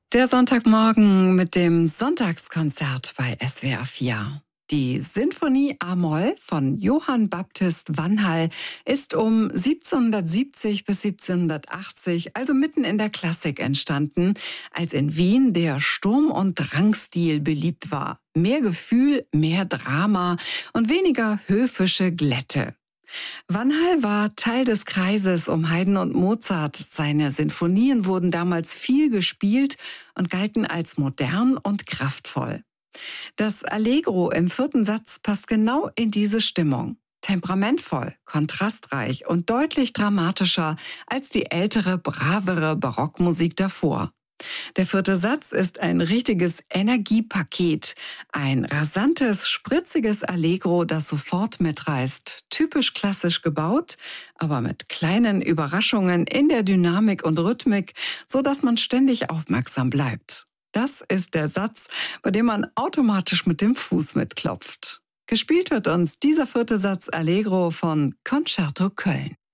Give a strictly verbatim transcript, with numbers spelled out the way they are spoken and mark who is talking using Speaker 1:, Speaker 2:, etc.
Speaker 1: Der Sonntagmorgen mit dem Sonntagskonzert bei S W R vier. Die Sinfonie A-Moll von Johann Baptist Vanhall ist um siebzehnhundertsiebzig bis siebzehnhundertachtzig, also mitten in der Klassik, entstanden, als in Wien der Sturm- und Drangstil beliebt war. Mehr Gefühl, mehr Drama und weniger höfische Glätte. Vanhall war Teil des Kreises um Haydn und Mozart. Seine Sinfonien wurden damals viel gespielt und galten als modern und kraftvoll. Das Allegro im vierten Satz passt genau in diese Stimmung. Temperamentvoll, kontrastreich und deutlich dramatischer als die ältere, bravere Barockmusik davor. Der vierte Satz ist ein richtiges Energiepaket. Ein rasantes, spritziges Allegro, das sofort mitreißt. Typisch klassisch gebaut, aber mit kleinen Überraschungen in der Dynamik und Rhythmik, sodass man ständig aufmerksam bleibt. Das ist der Satz, bei dem man automatisch mit dem Fuß mitklopft. Gespielt wird uns dieser vierte Satz Allegro von Concerto Köln.